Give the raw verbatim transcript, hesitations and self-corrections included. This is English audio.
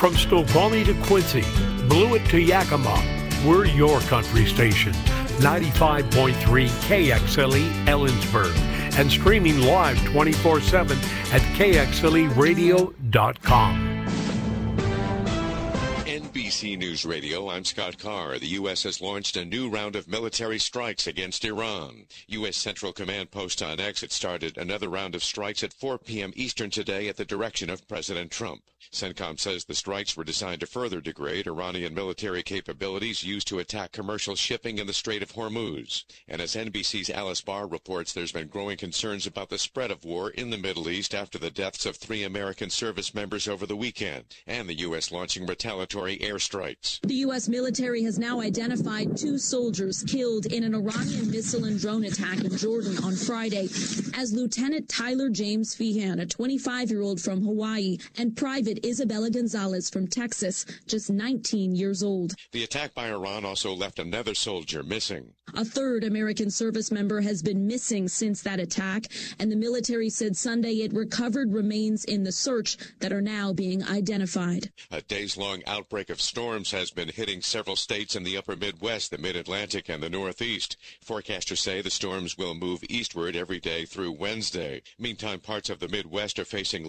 From Snoqualmie to Quincy, Blewett to Yakima, we're your country station. ninety-five point three K X L E Ellensburg and streaming live twenty-four seven at K X L E radio dot com. N B C News Radio, I'm Scott Carr. The U S has launched a new round of military strikes against Iran. U S Central Command post on X, it started another round of strikes at four p.m. Eastern today at the direction of President Trump. CENTCOM says the strikes were designed to further degrade Iranian military capabilities used to attack commercial shipping in the Strait of Hormuz. And as N B C's Alice Barr reports, there's been growing concerns about the spread of war in the Middle East after the deaths of three American service members over the weekend, and the U S launching retaliatory airstrikes. The U S military has now identified two soldiers killed in an Iranian missile and drone attack in Jordan on Friday as Lieutenant Tyler James Feehan, a twenty-five-year-old from Hawaii, and Private Isabella Gonzalez from Texas, just nineteen years old. The attack by Iran also left another soldier missing. A third American service member has been missing since that attack, and the military said Sunday it recovered remains in the search that are now being identified. A days-long outbreak of storms has been hitting several states in the upper Midwest, the Mid-Atlantic, and the Northeast. Forecasters say the storms will move eastward every day through Wednesday. Meantime, parts of the Midwest are facing